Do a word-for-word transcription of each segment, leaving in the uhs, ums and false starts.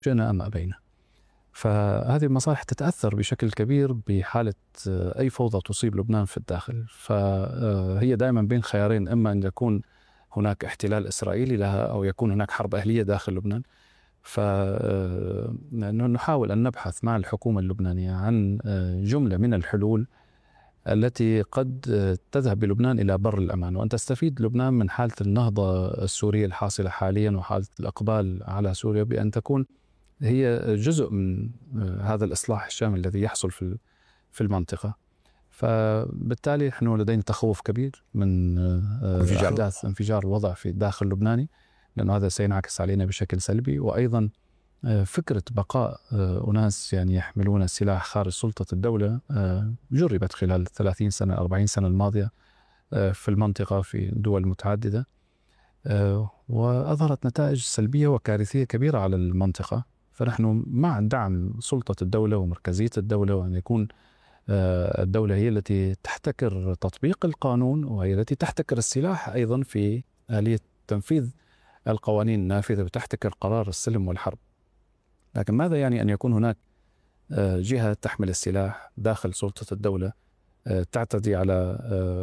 جئنا أم أبينا. فهذه المصالح تتأثر بشكل كبير بحالة أي فوضى تصيب لبنان في الداخل. فهي دائما بين خيارين، إما أن يكون هناك احتلال إسرائيلي لها أو يكون هناك حرب أهلية داخل لبنان. فنحاول أن نبحث مع الحكومة اللبنانية عن جملة من الحلول التي قد تذهب بلبنان إلى بر الأمان، وأن تستفيد لبنان من حالة النهضة السورية الحاصلة حاليا وحالة الإقبال على سوريا، بأن تكون هي جزء من هذا الإصلاح الشامل الذي يحصل في في المنطقة. فبالتالي نحن لدينا تخوف كبير من أحداث انفجار الوضع في الداخل اللبناني، لأنه هذا سينعكس علينا بشكل سلبي. وأيضا فكرة بقاء أناس يعني يحملون السلاح خارج سلطة الدولة جربت خلال ثلاثين سنة أربعين سنة الماضية في المنطقة في دول متعددة، وأظهرت نتائج سلبية وكارثية كبيرة على المنطقة. فنحن مع دعم سلطة الدولة ومركزية الدولة، وأن يكون الدولة هي التي تحتكر تطبيق القانون، وهي التي تحتكر السلاح أيضا في آلية تنفيذ القوانين النافذة، وتحتكر قرار السلم والحرب. لكن ماذا يعني أن يكون هناك جهة تحمل السلاح داخل سلطة الدولة تعتدي على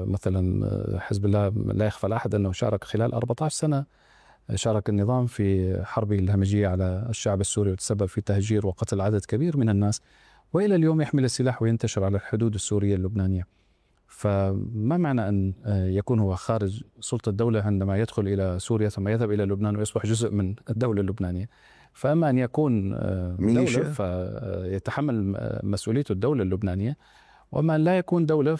مثلا حزب الله؟ لا يخفى على أحد أنه شارك خلال أربعة عشر سنة، شارك النظام في حربه الهمجية على الشعب السوري وتسبب في تهجير وقتل عدد كبير من الناس، وإلى اليوم يحمل السلاح وينتشر على الحدود السورية اللبنانية. فما معنى أن يكون هو خارج سلطة الدولة عندما يدخل إلى سوريا ثم يذهب إلى لبنان ويصبح جزء من الدولة اللبنانية؟ فأما أن يكون دولة فيتحمل مسؤوليته الدولة اللبنانية، وما أن لا يكون دولة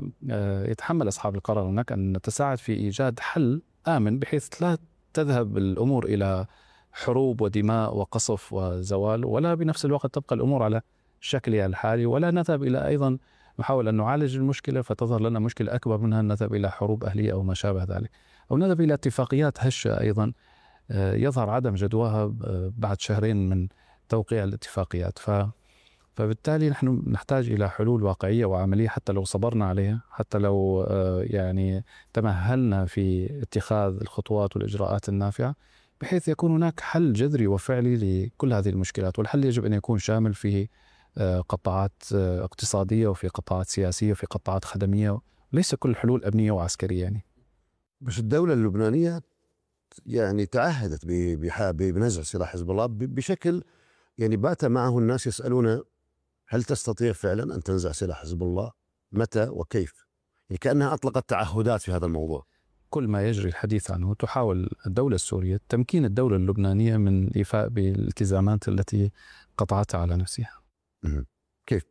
فيتحمل أصحاب القرار هناك أن نتساعد في إيجاد حل آمن، بحيث لا تذهب الأمور إلى حروب ودماء وقصف وزوال، ولا بنفس الوقت تبقى الأمور على شكلها الحالي، ولا نذهب إلى أيضا نحاول أن نعالج المشكلة فتظهر لنا مشكلة أكبر منها، نذهب إلى حروب أهلية أو ما شابه ذلك، أو نذهب إلى اتفاقيات هشة أيضا يظهر عدم جدواها بعد شهرين من توقيع الاتفاقيات. ف فبالتالي نحن نحتاج إلى حلول واقعية وعملية، حتى لو صبرنا عليها، حتى لو يعني تمهلنا في اتخاذ الخطوات والإجراءات النافعة، بحيث يكون هناك حل جذري وفعلي لكل هذه المشكلات. والحل يجب أن يكون شامل في قطاعات اقتصادية وفي قطاعات سياسية وفي قطاعات خدمية، وليس كل الحلول أمنية وعسكرية يعني. بس الدولة اللبنانية يعني تعهدت بنزع سلاح حزب الله بشكل يعني بات معه الناس يسألون هل تستطيع فعلا أن تنزع سلاح حزب الله؟ متى وكيف؟ يعني كأنها أطلقت تعهدات في هذا الموضوع. كل ما يجري الحديث عنه تحاول الدولة السورية تمكين الدولة اللبنانية من الإيفاء بالالتزامات التي قطعتها على نفسها. كيف؟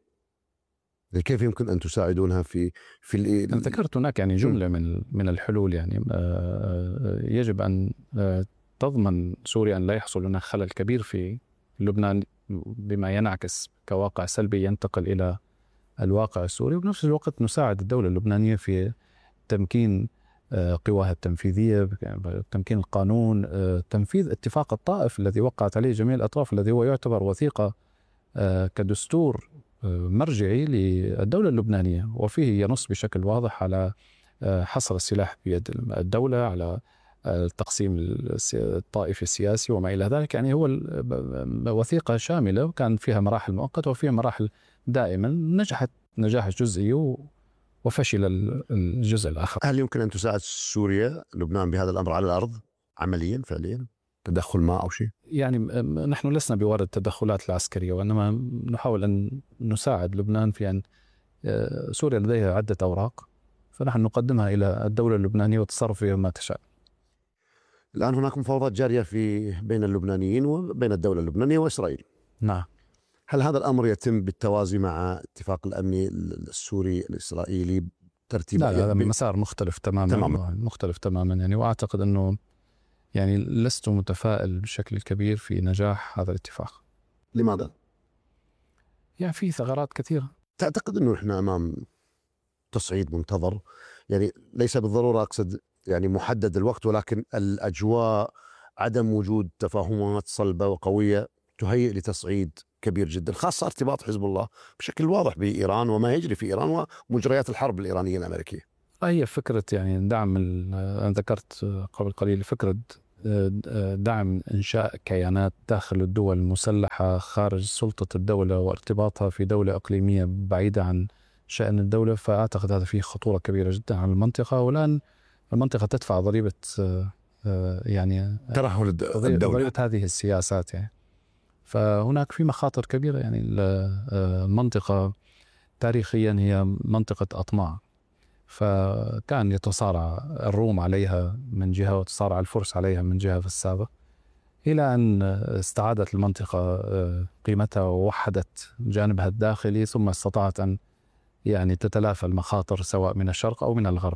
كيف يمكن أن تساعدونها في في ال... أنا ذكرت هناك يعني جملة من من الحلول. يعني يجب أن تضمن سوريا أن لا يحصل هناك خلل كبير في لبنان بما ينعكس كواقع سلبي ينتقل إلى الواقع السوري، وبنفس الوقت نساعد الدولة اللبنانية في تمكين قواها التنفيذية، تمكين القانون، تنفيذ اتفاق الطائف الذي وقعت عليه جميع الأطراف، الذي هو يعتبر وثيقة كدستور مرجعي للدولة اللبنانية، وفيه ينص بشكل واضح على حصر السلاح بيد الدولة، على التقسيم الطائفي السياسي وما إلى ذلك. يعني هو وثيقة شاملة وكان فيها مراحل مؤقتة وفيها مراحل دائما، نجحت نجاح جزئي وفشل الجزء الآخر. هل يمكن أن تساعد سوريا لبنان بهذا الأمر على الأرض عمليا فعليا؟ تدخل ما أو شيء؟ يعني نحن لسنا بوارد التدخلات العسكرية، وإنما نحاول أن نساعد لبنان في أن سوريا لديها عدة أوراق، فنحن نقدمها إلى الدولة اللبنانية وتصرف فيها ما تشاء. الآن هناك مفاوضات جارية في بين اللبنانيين وبين الدولة اللبنانية وإسرائيل. نعم. هل هذا الأمر يتم بالتوازي مع اتفاق الأمني السوري الإسرائيلي ترتيب؟ لا، هذا مسار مختلف تماما. تماما مختلف تماما يعني. وأعتقد أنه يعني لست متفائل بشكل كبير في نجاح هذا الاتفاق. لماذا؟ يعني في ثغرات كثيرة. تعتقد أنه إحنا أمام تصعيد منتظر؟ يعني ليس بالضرورة أقصد يعني محدد الوقت، ولكن الأجواء، عدم وجود تفاهمات صلبة وقوية تهيئ لتصعيد كبير جدا، خاصة ارتباط حزب الله بشكل واضح بإيران وما يجري في إيران ومجريات الحرب الإيرانية الأمريكية. هي فكرة يعني دعم، أنا ذكرت قبل قليل فكرة دعم إنشاء كيانات داخل الدول المسلحة خارج سلطة الدولة وارتباطها في دولة إقليمية بعيدة عن شأن الدولة، فأعتقد هذا فيه خطورة كبيرة جدا على المنطقة. والآن المنطقة تدفع ضريبة يعني ترهل الدولة، ضريبة هذه السياسات يعني. فهناك في مخاطر كبيرة يعني. المنطقة تاريخيا هي منطقة أطماع، فكان يتصارع الروم عليها من جهة وتصارع الفرس عليها من جهة في السابق، إلى أن استعادت المنطقة قيمتها ووحدت جانبها الداخلي، ثم استطاعت أن يعني تتلافى المخاطر سواء من الشرق أو من الغرب.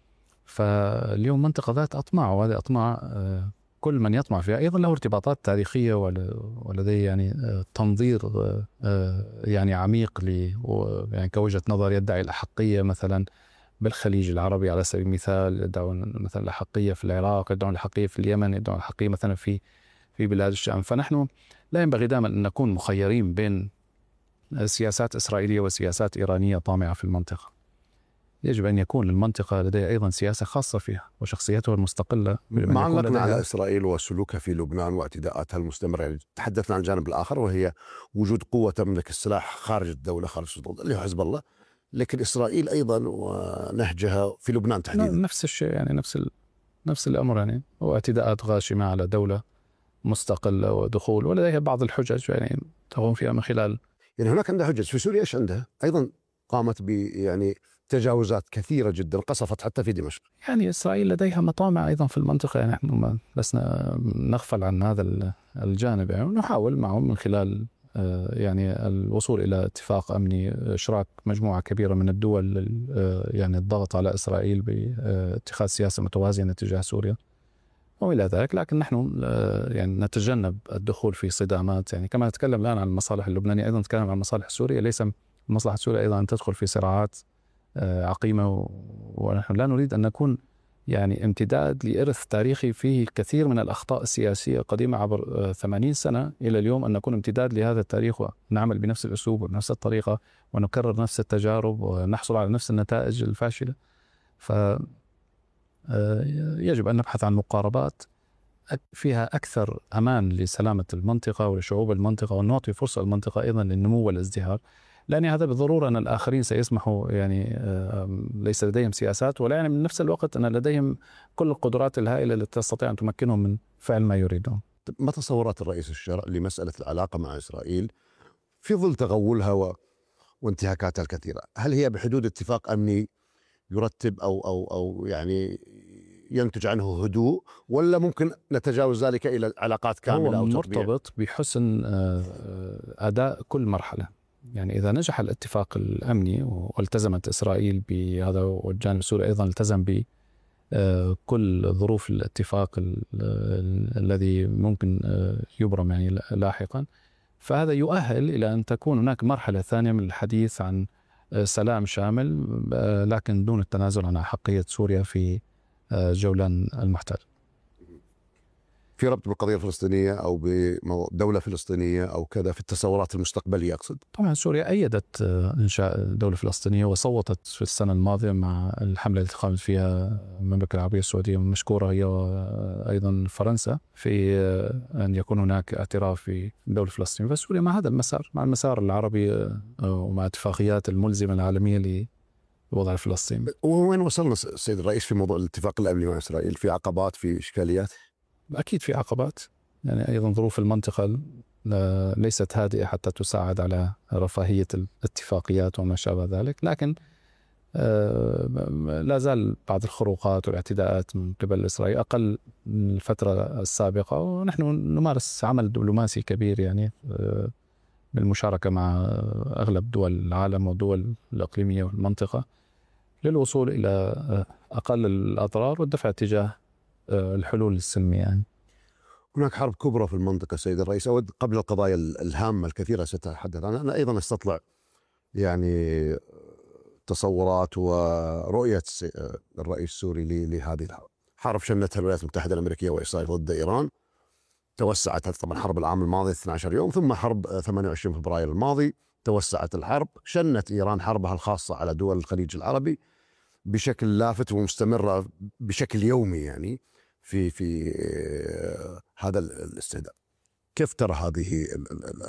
فاليوم منطقة ذات أطماع، وهذه أطماع كل من يطمع فيها أيضا له ارتباطات تاريخية ولديه يعني تنظير يعني عميق لي يعني كوجهة نظر. يدعي الأحقية مثلا بالخليج العربي على سبيل المثال، يدعون مثلا الأحقية في العراق، يدعون الأحقية في اليمن، يدعون الأحقية مثلا في في بلاد الشام. فنحن لا ينبغي دائما أن نكون مخيرين بين سياسات إسرائيلية وسياسات إيرانية طامعة في المنطقة. يجب أن يكون المنطقة لديها أيضا سياسة خاصة فيها وشخصيتها المستقلة. ما علقنا على إسرائيل وسلوكها في لبنان واعتداءاتها المستمرة، يعني تحدثنا عن الجانب الآخر وهي وجود قوة تملك السلاح خارج الدولة خارج السلطة اللي هو حزب الله، لكن إسرائيل أيضا ونهجها في لبنان تحديدا نفس الشيء يعني، نفس ال... نفس الأمر يعني، واعتداءات غاشمة على دولة مستقلة ودخول ولديها بعض الحجج يعني تقوم فيها من خلال يعني هناك عندها حجج. في سوريا إيش عندها؟ أيضا قامت ب يعني تجاوزات كثيرة جدا، قصفت حتى في دمشق. يعني إسرائيل لديها مطامع أيضا في المنطقة، يعني نحن ما لسنا نغفل عن هذا الجانب يعني، ونحاول معهم من خلال يعني الوصول إلى اتفاق أمني، إشراك مجموعة كبيرة من الدول يعني الضغط على إسرائيل باتخاذ سياسة متوازنة تجاه سوريا وإلى ذلك. لكن نحن يعني نتجنب الدخول في صدامات، يعني كما نتكلم الآن عن المصالح اللبنانية أيضا نتكلم عن المصالح السورية. ليس المصلحة السورية أيضا أن تدخل في صراعات عقيمة، ونحن لا نريد أن نكون يعني امتداد لإرث تاريخي فيه كثير من الأخطاء السياسية القديمة عبر ثمانين سنة إلى اليوم، أن نكون امتداد لهذا التاريخ ونعمل بنفس الأسلوب ونفس الطريقة ونكرر نفس التجارب ونحصل على نفس النتائج الفاشلة. فيجب أن نبحث عن مقاربات فيها أكثر أمان لسلامة المنطقة ولشعوب المنطقة، ونعطي فرصة المنطقة أيضا للنمو والازدهار، لأن هذا بالضرورة أن الآخرين سيسمحوا يعني ليس لديهم سياسات، ولا يعني من نفس الوقت أن لديهم كل القدرات الهائلة التي تستطيع أن تمكنهم من فعل ما يريدون. ما تصورات الرئيس الشرعي لمسألة العلاقة مع إسرائيل في ظل تغولها و... وانتهاكاتها الكثيرة؟ هل هي بحدود اتفاق أمني يرتب أو أو أو يعني ينتج عنه هدوء، ولا ممكن نتجاوز ذلك إلى علاقات كاملة أو تطبيع؟ مرتبط بحسن أداء كل مرحلة. يعني إذا نجح الاتفاق الأمني والتزمت إسرائيل بهذا والجانب السوري أيضا التزم بكل ظروف الاتفاق الذي ممكن يبرم يعني لاحقا، فهذا يؤهل إلى أن تكون هناك مرحلة ثانية من الحديث عن سلام شامل، لكن دون التنازل عن أحقية سوريا في جولان المحتل. في ربط بالقضية الفلسطينية أو بدولة فلسطينية أو كذا في التصورات المستقبلية أقصد؟ طبعا سوريا أيدت إنشاء دولة فلسطينية وصوتت في السنة الماضية مع الحملة التي قامت فيها المملكة العربية السعودية مشكورة هي وأيضا فرنسا في أن يكون هناك اعتراف في دولة فلسطين. فسوريا مع هذا المسار، مع المسار العربي ومع اتفاقيات الملزمة العالمية لوضع فلسطين. وين وصلنا السيد الرئيس في موضوع الاتفاق الأمني مع إسرائيل؟ في عقبات، في إشكاليات؟ أكيد في عقبات، يعني أيضا ظروف المنطقة ليست هادئة حتى تساعد على رفاهية الاتفاقيات وما شابه ذلك، لكن لا زال بعض الخروقات والاعتداءات من قبل إسرائيل أقل من الفترة السابقة، ونحن نمارس عمل دبلوماسي كبير يعني بالمشاركة مع أغلب دول العالم والدول الإقليمية والمنطقة للوصول إلى أقل الأضرار والدفع تجاه الحلول السلمية. يعني هناك حرب كبرى في المنطقة سيد الرئيس. أود قبل القضايا الهامة الكثيرة ستتحدث عنها أنا أيضا أستطلع يعني تصورات ورؤية الرئيس السوري لهذه الحرب. حرب شنتها الولايات المتحدة الأمريكية وإسرائيل ضد إيران، توسعت طبعا حرب العام الماضي اثني عشر يوم، ثم حرب ثمانية وعشرين فبراير الماضي توسعت الحرب، شنت إيران حربها الخاصة على دول الخليج العربي بشكل لافت ومستمرة بشكل يومي يعني. في في آه، هذا الاستهداف. كيف ترى هذه ال- ال-